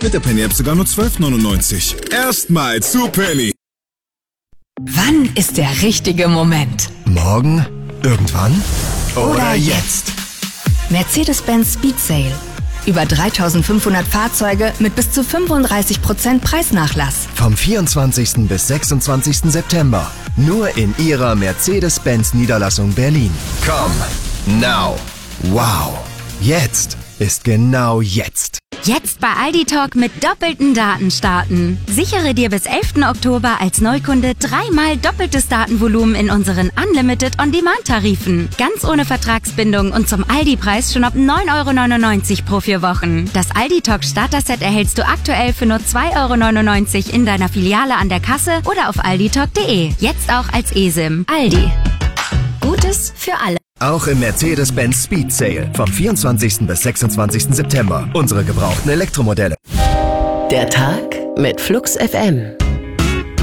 Mit der Penny-App sogar nur 12,99. Erstmal zu Penny. Wann ist der richtige Moment? Morgen? Irgendwann? Oder jetzt? Mercedes-Benz Speed Sale. Über 3.500 Fahrzeuge mit bis zu 35% Preisnachlass. Vom 24. bis 26. September. Nur in Ihrer Mercedes-Benz Niederlassung Berlin. Komm, now, wow. Jetzt ist genau jetzt. Jetzt bei Aldi Talk mit doppelten Daten starten. Sichere dir bis 11. Oktober als Neukunde 3-mal doppeltes Datenvolumen in unseren Unlimited On-Demand-Tarifen. Ganz ohne Vertragsbindung und zum Aldi-Preis schon ab 9,99 € pro 4 Wochen. Das Aldi Talk Starter-Set erhältst du aktuell für nur 2,99 € in deiner Filiale an der Kasse oder auf alditalk.de. Jetzt auch als eSIM. Aldi. Gutes für alle. Auch im Mercedes-Benz Speed Sale vom 24. bis 26. September. Unsere gebrauchten Elektromodelle. Der Tag mit Flux FM.